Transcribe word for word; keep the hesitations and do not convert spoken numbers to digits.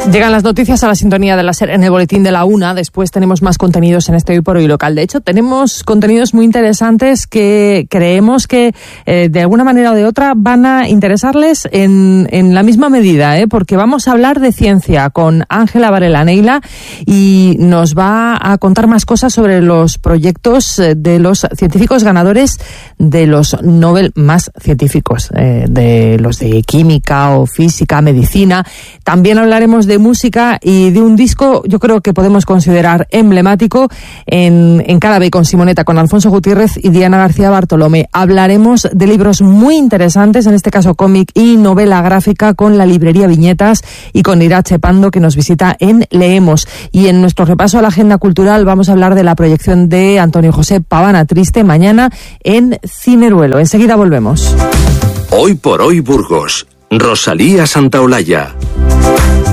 Llegan las noticias a la sintonía de la SER en el boletín de la una. Después tenemos más contenidos en este Hoy por Hoy local. De hecho, tenemos contenidos muy interesantes que creemos que eh, de alguna manera o de otra van a interesarles en, en la misma medida, ¿eh? Porque vamos a hablar de ciencia con Ángela Varela Neila y nos va a contar más cosas sobre los proyectos de los científicos ganadores de los Nobel más científicos, eh, de los de química o física, medicina. También hablaremos de música y de un disco, yo creo que podemos considerar emblemático, en, en Cada Vez con Simonetta, con Alfonso Gutiérrez y Diana García Bartolomé. Hablaremos de libros muy interesantes, en este caso cómic y novela gráfica, con la librería Viñetas y con Irache Pando, que nos visita en Leemos. Y en nuestro repaso a la agenda cultural vamos a hablar de la proyección de Antonio José Pavana Triste mañana en Cineruelo. Enseguida volvemos. Hoy por Hoy Burgos. Rosalía Santaolalla.